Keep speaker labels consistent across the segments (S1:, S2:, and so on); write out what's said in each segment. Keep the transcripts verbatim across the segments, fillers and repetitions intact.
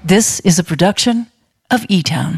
S1: This is a production of E-Town.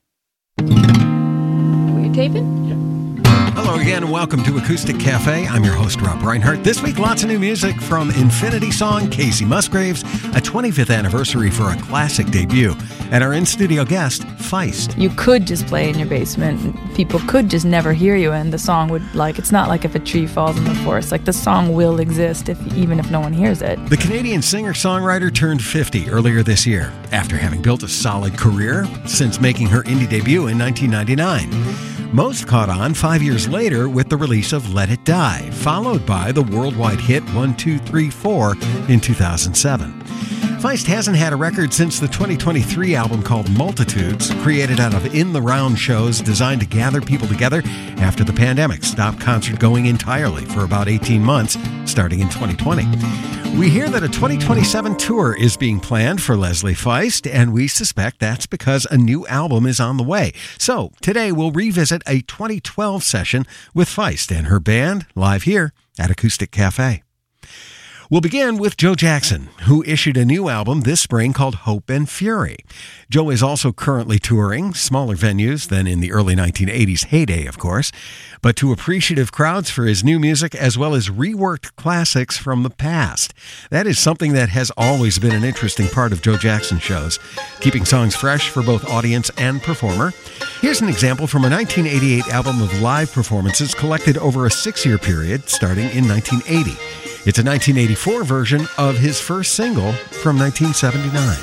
S2: Were you taping?
S3: Hello again, and welcome to Acoustic Cafe. I'm your host, Rob Reinhardt. This week, lots of new music from Infinity Song, Casey Musgraves, a twenty-fifth anniversary for a classic debut, and our in-studio guest, Feist.
S2: You could just play in your basement, and people could just never hear you, and the song would, like, it's not like if a tree falls in the forest. Like, the song will exist if even if no one hears it.
S3: The Canadian singer-songwriter turned fifty earlier this year, after having built a solid career since making her indie debut in nineteen ninety-nine. Most caught on five years later with the release of Let It Die, followed by the worldwide hit one two three four in two thousand seven. Feist hasn't had a record since the twenty twenty-three album called Multitudes, created out of in-the-round shows designed to gather people together after the pandemic stopped concert going entirely for about eighteen months, starting in twenty twenty. We hear that a twenty twenty-seven tour is being planned for Leslie Feist, and we suspect that's because a new album is on the way. So today we'll revisit a twenty twelve session with Feist and her band live here at Acoustic Cafe. We'll begin with Joe Jackson, who issued a new album this spring called Hope and Fury. Joe is also currently touring, smaller venues than in the early nineteen eighties heyday, of course, but to appreciative crowds for his new music as well as reworked classics from the past. That is something that has always been an interesting part of Joe Jackson shows, keeping songs fresh for both audience and performer. Here's an example from a nineteen eighty-eight album of live performances collected over a six-year period starting in nineteen eighty. It's a nineteen eighty-four version of his first single from nineteen seventy-nine.